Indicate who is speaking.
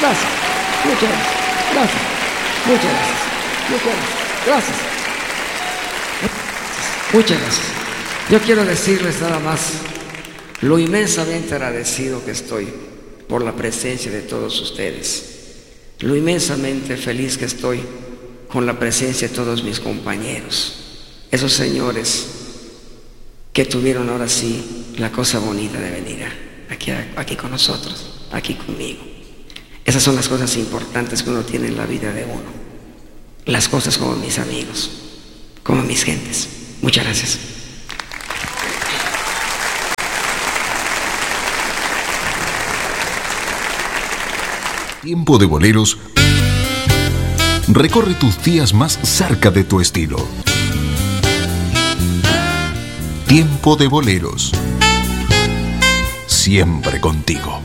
Speaker 1: Gracias. Muchas gracias. Gracias. Muchas gracias. Muchas gracias. Gracias. Muchas gracias. Yo quiero decirles nada más lo inmensamente agradecido que estoy por la presencia de todos ustedes. Lo inmensamente feliz que estoy con la presencia de todos mis compañeros. Esos señores que tuvieron ahora sí la cosa bonita de venir aquí con nosotros, aquí conmigo. Esas son las cosas importantes que uno tiene en la vida de uno. Las cosas como mis amigos, como mis gentes. Muchas gracias.
Speaker 2: Tiempo de Boleros recorre tus días más cerca de tu estilo. Tiempo de Boleros, siempre contigo.